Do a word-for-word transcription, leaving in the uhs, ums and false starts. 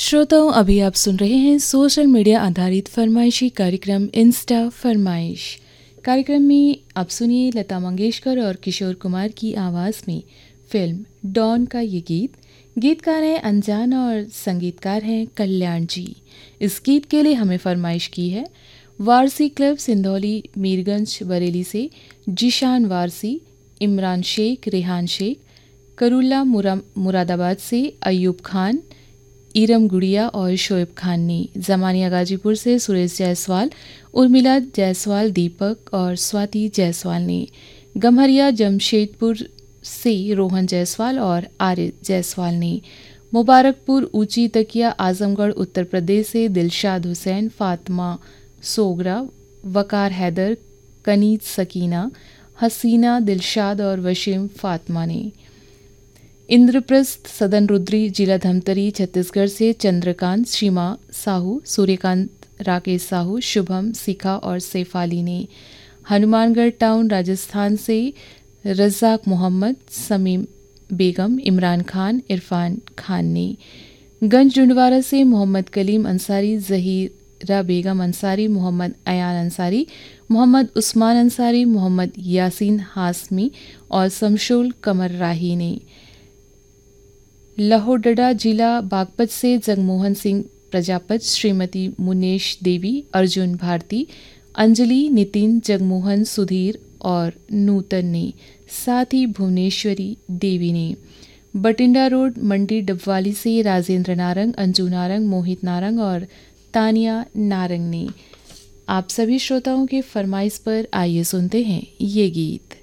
श्रोताओं, अभी आप सुन रहे हैं सोशल मीडिया आधारित फरमाइशी कार्यक्रम इंस्टा फरमाइश। कार्यक्रम में आप सुनिए लता मंगेशकर और किशोर कुमार की आवाज़ में फिल्म डॉन का ये गीत। गीतकार हैं अनजान और संगीतकार हैं कल्याण जी। इस गीत के लिए हमें फरमाइश की है वारसी क्लब सिंधौली मीरगंज बरेली से जिशान वारसी, इमरान शेख, रेहान शेख, करुल्ला मुरादाबाद से अयूब खान, इरम गुड़िया और शोएब खान ने, जमानिया गाजीपुर से सुरेश जायसवाल, उर्मिला जायसवाल, दीपक और स्वाति जायसवाल ने, गम्हरिया जमशेदपुर से रोहन जायसवाल और आर्य जायसवाल ने, मुबारकपुर ऊंची तकिया आजमगढ़ उत्तर प्रदेश से दिलशाद हुसैन, फातिमा सोगरा, वकार हैदर, कनीज सकीना, हसीना दिलशाद और वशीम फातिमा ने, इंद्रप्रस्थ सदन रुद्री जिला धमतरी छत्तीसगढ़ से चंद्रकांत, सीमा साहू, सूर्यकांत राकेश साहू, शुभम सिखा और सैफाली ने, हनुमानगढ़ टाउन राजस्थान से रज़ाक मोहम्मद, समीम बेगम, इमरान खान, इरफान खान ने, गंज डुंडवारा से मोहम्मद कलीम अंसारी, जहीरा बेगम अंसारी, मोहम्मद अयान अंसारी, मोहम्मद उस्मान अंसारी, मोहम्मद यासीन हासमी और शमशुल कमर राही ने, लहोडडा जिला बागपत से जगमोहन सिंह प्रजापत, श्रीमती मुनेश देवी, अर्जुन भारती, अंजलि, नितिन, जगमोहन, सुधीर और नूतन ने, साथ ही भुवनेश्वरी देवी ने, बटिंडा रोड मंडी डबवाली से राजेंद्र नारंग, अंजू नारंग, मोहित नारंग और तानिया नारंग ने। आप सभी श्रोताओं के फरमाइश पर आइए सुनते हैं ये गीत।